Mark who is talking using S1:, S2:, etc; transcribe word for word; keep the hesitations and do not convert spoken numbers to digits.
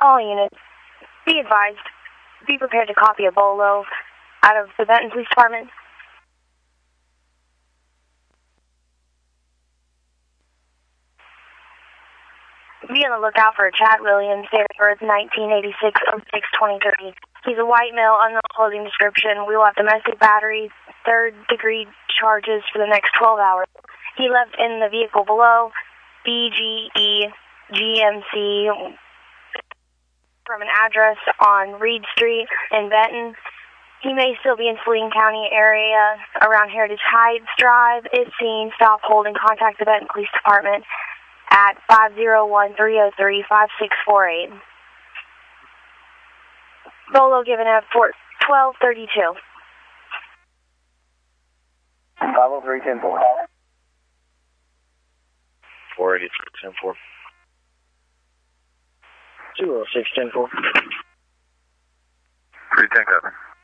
S1: All units, be advised, be prepared to copy a bolo out of the Benton Police Department. Be on the lookout for Chad Williams, date of birth nineteen eighty-six, oh six twenty-three. He's a white male, unknown clothing description. We will have domestic battery, third degree charges for the next twelve hours. He left in the vehicle below, B G E G M C, from an address on Reed Street in Benton. He may still be in Saline County area around Heritage Heights Drive. If seen, stop, hold, and contact the Benton Police Department at five oh one, three oh three, five six four eight. Bolo given at twelve thirty-two.
S2: five oh three, ten four.
S3: four eighty-three, ten four. two oh six, ten four.
S4: three ten, copy.